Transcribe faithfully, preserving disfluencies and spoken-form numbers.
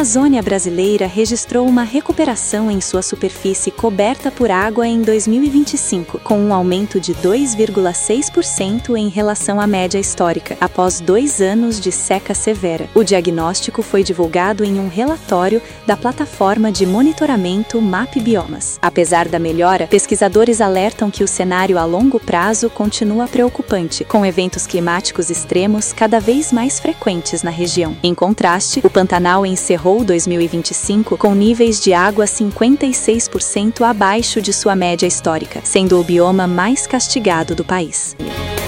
Amazônia brasileira registrou uma recuperação em sua superfície coberta por água em dois mil e vinte e cinco, com um aumento de dois vírgula seis por cento em relação à média histórica, após dois anos de seca severa. O diagnóstico foi divulgado em um relatório da plataforma de monitoramento MapBiomas. Apesar da melhora, pesquisadores alertam que o cenário a longo prazo continua preocupante, com eventos climáticos extremos cada vez mais frequentes na região. Em contraste, o Pantanal encerrou dois mil e vinte e cinco com níveis de água cinquenta e seis por cento abaixo de sua média histórica, sendo o bioma mais castigado do país.